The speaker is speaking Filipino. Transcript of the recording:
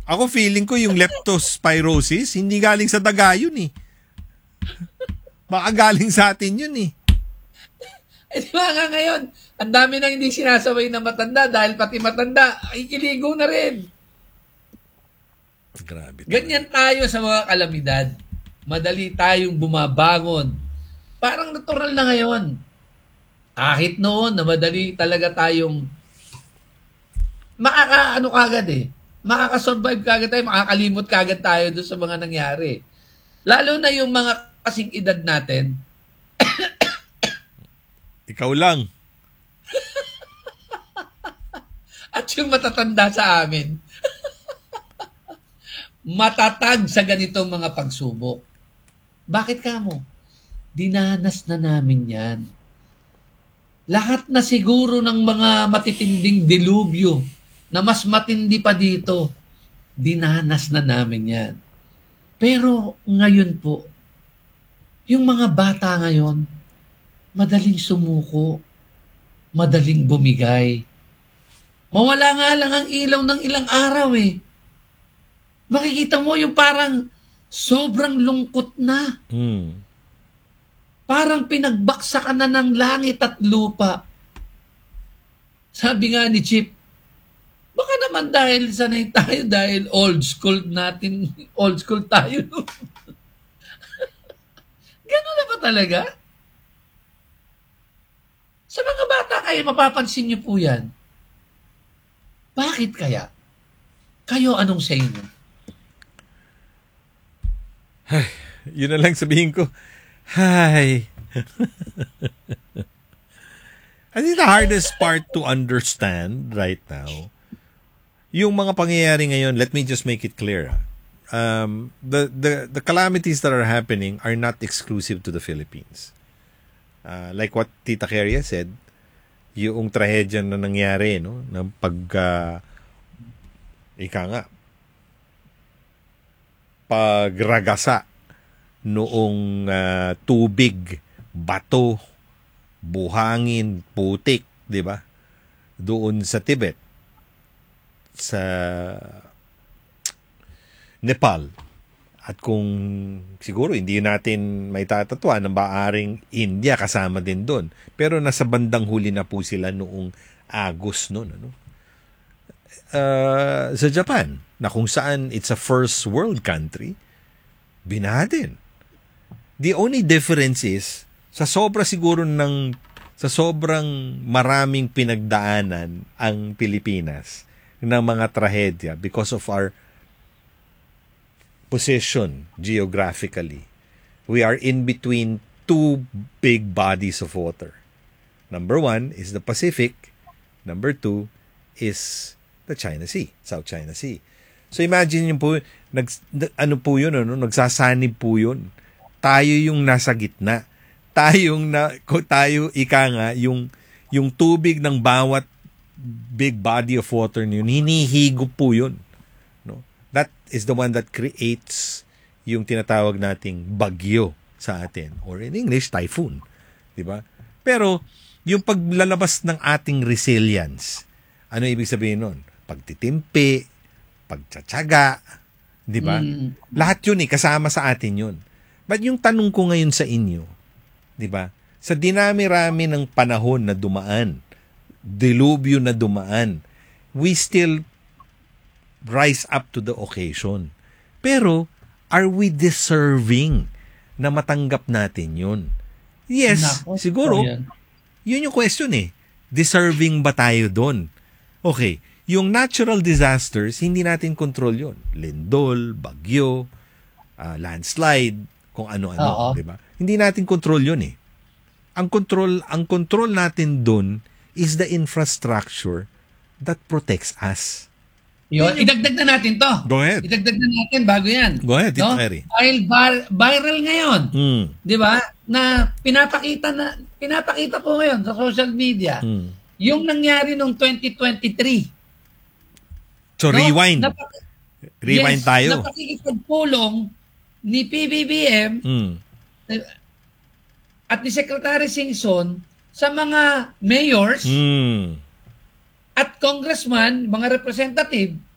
Ako feeling ko yung leptospirosis, hindi galing sa daga yun eh. Baka galing sa atin yun eh. Di ba nga ngayon, ang dami na hindi sinasaway na matanda dahil pati matanda, ay iligo na rin. Grabe. Ganyan tayo sa mga kalamidad. Madali tayong bumabangon. Parang natural na ngayon. Kahit noon na madali talaga tayong makakasurvive kagad tayo, makakalimot kagad tayo doon sa mga nangyari. Lalo na yung mga kasing edad natin. Ikaw lang. At yung matatanda sa amin. Matatag sa ganitong mga pagsubok. Bakit kamo? Dinanas na namin yan. Lahat na siguro ng mga matitinding dilubyo na mas matindi pa dito, dinanas na namin yan. Pero ngayon po, yung mga bata ngayon, madaling sumuko, madaling bumigay. Mawala nga lang ang ilaw ng ilang araw eh. Makikita mo yung parang sobrang lungkot na. Parang pinagbaksakan na ng langit at lupa. Sabi nga ni Chip, baka naman dahil sanay tayo, dahil old school tayo. Gano'n na ba talaga? Sa mga bata kayo, mapapansin niyo po yan. Bakit kaya? Kayo, anong say niyo? Ay, yun na lang sabihin ko. Hi. I think the hardest part to understand right now, yung mga pangyayari ngayon, let me just make it clear. The calamities that are happening are not exclusive to the Philippines. Like what Tita Keria said, yung trahedya na nangyari, no, ng pagragasa noong tubig, bato, buhangin, putik, di ba? Doon sa Tibet, sa Nepal. At kung siguro hindi natin may tatatwa na maaring India kasama din doon. Pero nasa bandang huli na po sila noong August noon. Ano? Sa Japan, na kung saan it's a first world country, binaha din. The only difference is, sa sobrang maraming pinagdaanan ang Pilipinas ng mga trahedya because of our position geographically. We are in between two big bodies of water. Number one is the Pacific. Number two is the China Sea, South China Sea. So imagine yun po, nagsasanib po yun. Tayo yung nasa gitna. Tayo yung tubig ng bawat big body of water yun, hinihigop po yun. No? That is the one that creates yung tinatawag nating bagyo sa atin. Or in English, typhoon. Diba? Pero, yung paglalabas ng ating resilience, ano ibig sabihin nun? Pagtitimpi, pagtsatsaga, diba? Lahat yun kasama sa atin yun. But yung tanong ko ngayon sa inyo, diba? Sa dinami-rami ng panahon na dumaan, dilubyo na dumaan, we still rise up to the occasion. Pero, are we deserving na matanggap natin yun? Yes, siguro. Yun yung question eh. Deserving ba tayo doon? Okay, yung natural disasters, hindi natin control yun. Lindol, bagyo, landslide, kung ano-ano, di ba? Hindi natin control yun eh. Ang control natin doon is the infrastructure that protects us. Yun, idagdag na natin to. Go ahead. Idagdag na natin bago yan. Go ahead, Tito Eri. Dahil viral ngayon. Di ba? Na pinapakita po ngayon sa social media. Yung nangyari noong 2023. So, rewind. Rewind tayo. Napakikipagpulong ni PBBM at ni Secretary Singson sa mga mayors at congressman, mga representative,